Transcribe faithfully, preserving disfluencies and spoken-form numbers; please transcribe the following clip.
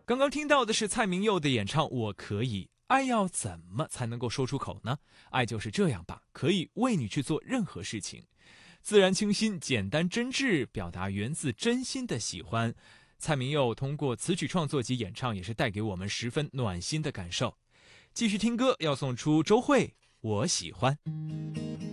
刚刚听到的是蔡明佑的演唱《我可以》。爱要怎么才能够说出口呢？爱就是这样吧，可以为你去做任何事情，自然清新，简单真挚，表达源自真心的喜欢。蔡明佑通过词曲创作及演唱，也是带给我们十分暖心的感受。继续听歌，要送出周蕙《我喜欢》。